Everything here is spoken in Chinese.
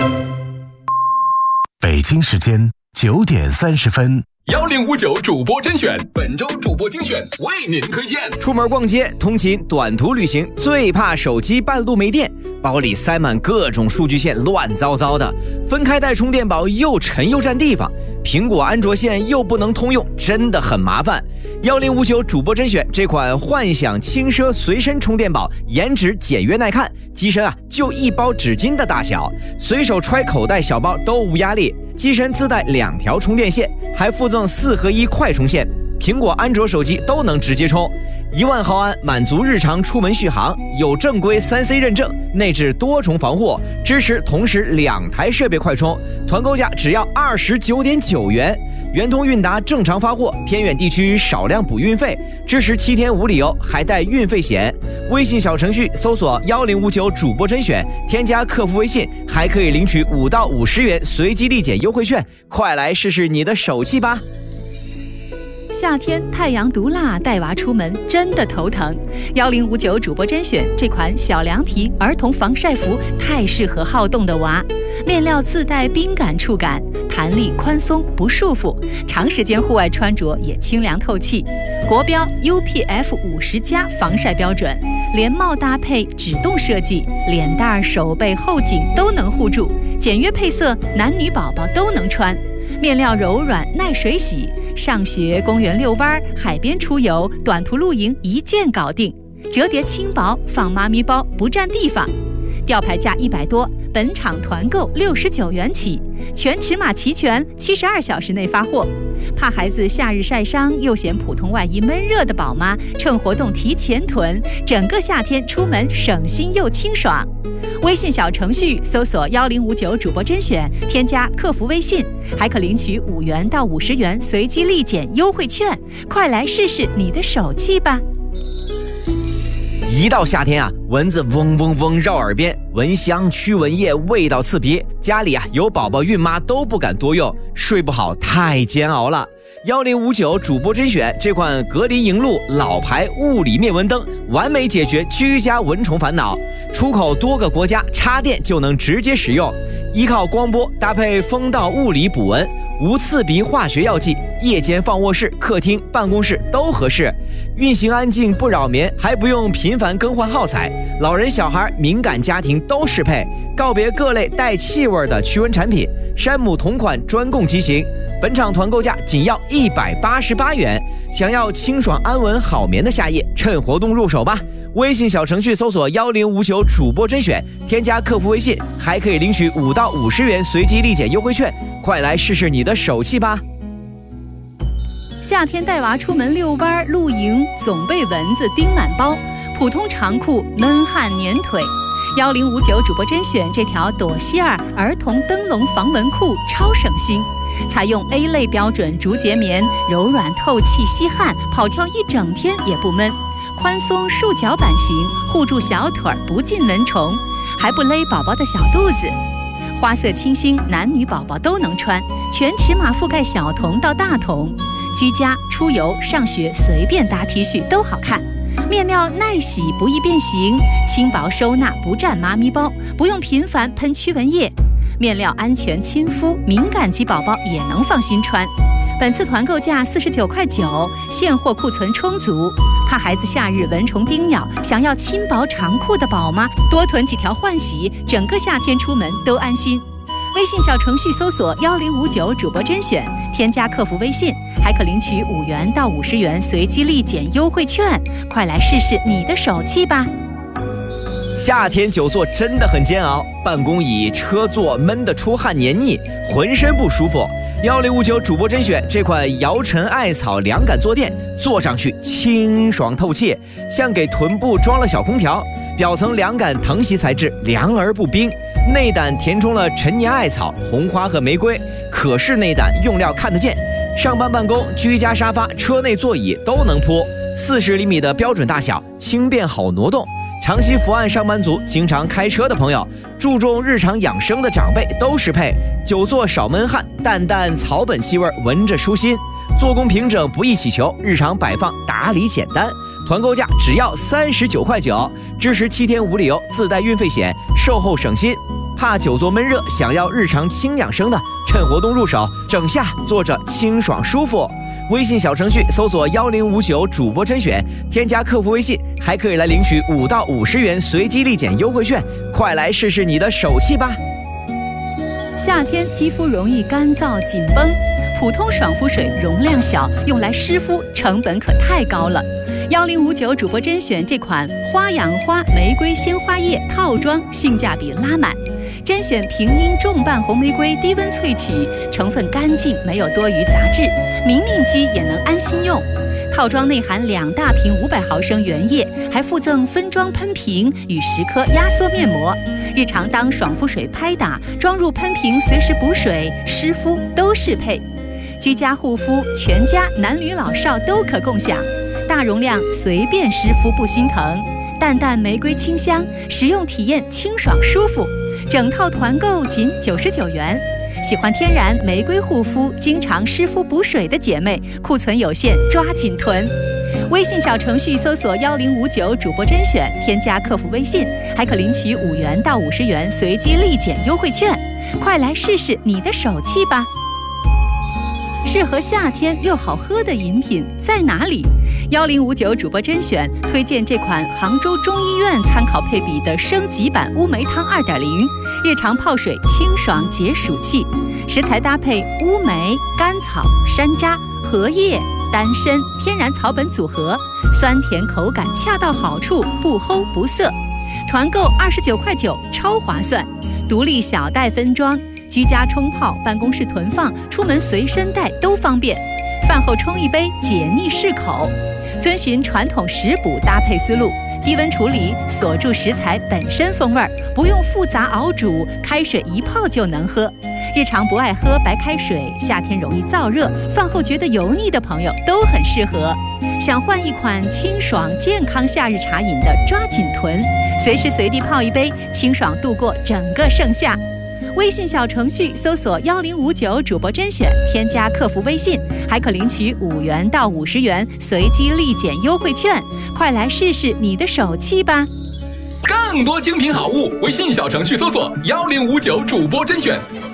北京时间9点30分。 1059主播甄选，本周主播精选为您推荐。 出门逛街、通勤、短途旅行，最怕手机半路没电，包里塞满各种数据线，乱糟糟的。分开带充电宝又沉又占地方，苹果、安卓线又不能通用，真的很麻烦。1059主播甄选这款幻想轻奢随身充电宝，颜值简约耐看，机身就一包纸巾的大小，随手揣口袋小包都无压力。机身自带2条充电线，还附赠4合1快充线，苹果、安卓手机都能直接充。1万毫安，满足日常出门续航，有正规3C 认证，内置多重防护，支持同时2台设备快充，团购价只要29.9元。圆通韵达正常发货，偏远地区少量补运费，支持7天无理由，还带运费险。微信小程序搜索1059主播甄选，添加客服微信，还可以领取5到50元随机立减优惠券，快来试试你的手气吧！ 夏天太阳毒辣，带娃出门真的头疼。1059主播甄选这款小凉皮儿童防晒服太适合好动的娃，面料自带冰感触感，弹力宽松不束缚，长时间户外穿着也清凉透气。国标 UPF50+ 防晒标准，连帽搭配指动设计，脸蛋、手背、后颈都能护住，简约配色，男女宝宝都能穿。面料柔软耐水洗，上学、公园遛弯、海边出游、短途露营一件搞定。折叠轻薄，放妈咪包不占地方。吊牌价100多，本场团购69元起，全尺码齐全，72小时内发货。怕孩子夏日晒伤又嫌普通外衣闷热的宝妈，趁活动提前囤，整个夏天出门省心又清爽。微信小程序搜索1059主播甄选，添加客服微信，还可领取5元到50元随机立减优惠券，快来试试你的手气吧！ 一到夏天蚊子嗡嗡嗡绕耳边，蚊香、驱蚊液味道刺鼻，家里有宝宝孕妈都不敢多用，睡不好太煎熬了。1059主播甄选这款格林银露老牌物理灭蚊灯，完美解决居家蚊虫烦恼，出口多个国家，插电就能直接使用，依靠光波搭配风道物理补蚊，无刺鼻化学药剂，夜间放卧室、客厅、办公室都合适，运行安静不扰眠，还不用频繁更换耗材，老人小孩敏感家庭都适配，告别各类带气味的驱蚊产品，山姆同款专供机型，本场团购价仅要188元。想要清爽安稳好眠的夏夜，趁活动入手吧！微信小程序搜索1059主播甄选，添加客服微信，还可以领取5到50元随机立减优惠券，快来试试你的手气吧！ 夏天带娃出门遛弯、露营，总被蚊子叮满包，普通长裤闷汗粘腿。1059主播甄选这条朵希尔儿童灯笼防蚊裤超省心，采用 A 类标准竹节棉，柔软透气吸汗，跑跳一整天也不闷。宽松束脚版型，护住小腿不进蚊虫，还不勒宝宝的小肚子。花色清新，男女宝宝都能穿，全尺码覆盖小童到大童，居家、出游、上学随便搭 T 恤都好看。面料耐洗不易变形，轻薄收纳不占妈咪包，不用频繁喷驱蚊液。面料安全亲肤，敏感肌宝宝也能放心穿。本次团购价49.9块，现货库存充足。怕孩子夏日蚊虫叮咬，想要轻薄长裤的宝妈，多囤几条换洗，整个夏天出门都安心。微信小程序搜索1059主播甄选，添加客服微信，还可领取5元到50元随机立减优惠券，快来试试你的手气吧！ 夏天久坐真的很煎熬，办公椅、车座闷得出汗黏腻，浑身不舒服。1059主播甄选这款摇尘艾草凉感坐垫，坐上去清爽透气，像给臀部装了小空调，表层凉感藤席材质，凉而不冰，内胆填充了陈年艾草、红花和玫瑰，可视内胆用料看得见，上班办公、居家沙发、车内座椅都能铺，40厘米的标准大小，轻便好挪动。长期伏案上班族、经常开车的朋友、注重日常养生的长辈都适配。久坐少闷汗，淡淡草本气味，闻着舒心。做工平整，不易起球，日常摆放打理简单。团购价只要39.9块，支持7天无理由，自带运费险，售后省心。 怕久坐闷热，想要日常轻养生的，趁活动入手，整夏坐着清爽舒服。微信小程序搜索1059主播甄选，添加客服微信，还可以来领取5到50元随机立减优惠券，快来试试你的手气吧。 夏天肌肤容易干燥紧绷，普通爽肤水容量小，用来湿敷成本可太高了。1059主播甄选这款花养花玫瑰鲜花液套装性价比拉满，甄选平阴重瓣红玫瑰低温萃取，成分干净，没有多余杂质，明明肌也能安心用。套装内含2大瓶500毫升原液，还附赠分装喷瓶与10颗压缩面膜。日常当爽肤水拍打，装入喷瓶随时补水湿敷都适配。居家护肤，全家男女老少都可共享。大容量随便湿敷不心疼，淡淡玫瑰清香，使用体验清爽舒服。整套团购仅99元。喜欢天然玫瑰护肤，经常湿敷补水的姐妹，库存有限，抓紧囤。微信小程序搜索1059主播甄选，添加客服微信，还可领取5元到50元随机立减优惠券，快来试试你的手气吧。适合夏天又好喝的饮品在哪里？1059主播甄选推荐这款杭州中医院参考配比的升级版乌梅汤2.0，日常泡水清爽解暑气。食材搭配乌梅、甘草、山楂、荷叶、丹参天然草本组合，酸甜口感恰到好处，不齁不涩。团购29.9块，超划算，独立小袋分装。居家冲泡、办公室囤放、出门随身带都方便。饭后冲一杯，解腻适口。遵循传统食补搭配思路，低温处理，锁住食材本身风味，不用复杂熬煮，开水一泡就能喝。日常不爱喝白开水，夏天容易燥热，饭后觉得油腻的朋友都很适合。想换一款清爽健康夏日茶饮的，抓紧囤，随时随地泡一杯，清爽度过整个盛夏。微信小程序搜索1059主播甄选，添加客服微信，还可领取5元到50元随机立减优惠券，快来试试你的手气吧。 更多精品好物，微信小程序搜索1059主播甄选。